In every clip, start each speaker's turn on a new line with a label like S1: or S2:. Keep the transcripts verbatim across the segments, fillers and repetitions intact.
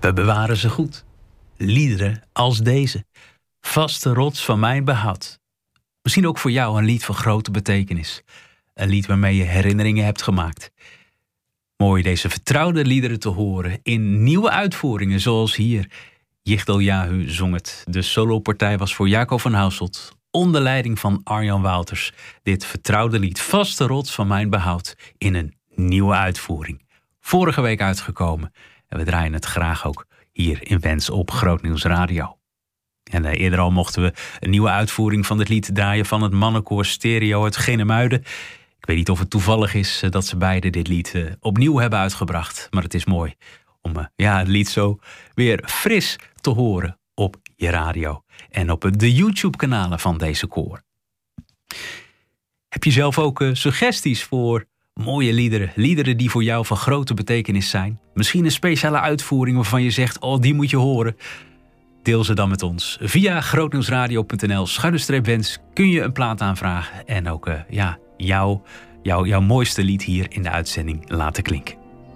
S1: We bewaren ze goed. Liederen als deze. Vaste rots van mijn behoud. Misschien ook voor jou een lied van grote betekenis. Een lied waarmee je herinneringen hebt gemaakt. Mooi deze vertrouwde liederen te horen in nieuwe uitvoeringen zoals hier. Yichtel Yahu zong het. De solopartij was voor Jaco van Houselt. Onder leiding van Arjan Wouters. Dit vertrouwde lied Vaste rots van mijn behoud in een nieuwe uitvoering. Vorige week uitgekomen. En we draaien het graag ook hier in Wens op Grootnieuws Radio. En uh, eerder al mochten we een nieuwe uitvoering van dit lied draaien van het mannenkoor Stereo uit Genemuiden. Ik weet niet of het toevallig is uh, dat ze beiden dit lied uh, opnieuw hebben uitgebracht. Maar het is mooi om uh, ja, het lied zo weer fris te horen op je radio. En op de YouTube-kanalen van deze koor. Heb je zelf ook uh, suggesties voor mooie liederen? Liederen die voor jou van grote betekenis zijn? Misschien een speciale uitvoering waarvan je zegt, oh, die moet je horen. Deel ze dan met ons. Via grootnieuwsradio punt n l schuine streep wens kun je een plaat aanvragen. En ook uh, ja, jou, jou, jouw mooiste lied hier in de uitzending laten klinken.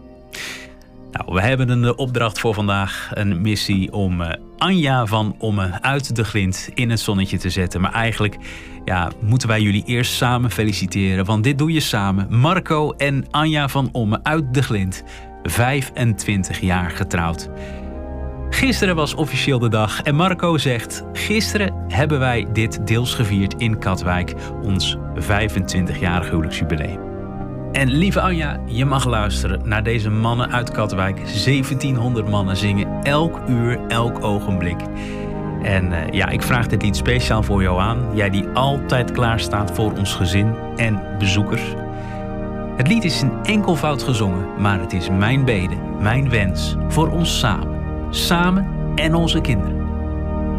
S1: Nou, we hebben een uh, opdracht voor vandaag. Een missie om uh, Anja van Ommen uit de Glind in het zonnetje te zetten. Maar eigenlijk ja, moeten wij jullie eerst samen feliciteren. Want dit doe je samen. Marco en Anja van Ommen uit de Glind. vijfentwintig jaar getrouwd. Gisteren was officieel de dag en Marco zegt, gisteren hebben wij dit deels gevierd in Katwijk, ons vijfentwintigjarig huwelijksjubileum. En lieve Anja, je mag luisteren naar deze mannen uit Katwijk. zeventienhonderd mannen zingen elk uur, elk ogenblik. En uh, ja, ik vraag dit lied speciaal voor jou aan. Jij die altijd klaar staat voor ons gezin en bezoekers. Het lied is in enkelvoud gezongen, maar het is mijn bede, mijn wens voor ons samen. Samen en onze kinderen.